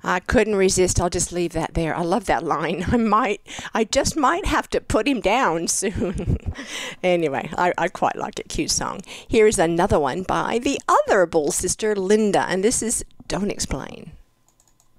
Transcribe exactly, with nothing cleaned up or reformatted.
I couldn't resist. I'll just leave that there. I love that line. I might, I just might have to put him down soon. Anyway, I, I quite like it. Cute song. Here is another one by the other Bull sister, Linda, and this is Don't Explain.